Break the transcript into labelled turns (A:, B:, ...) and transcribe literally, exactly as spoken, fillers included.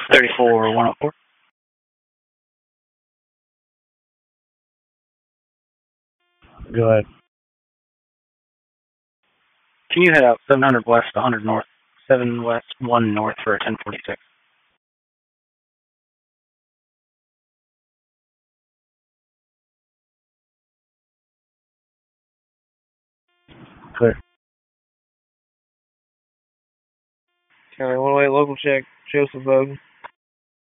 A: thirty-four one oh four. Go ahead. Can you head out seven hundred west, one hundred north, seven west, one north for a ten forty-six? Clear.
B: County one oh eight local check, Joseph Bogan.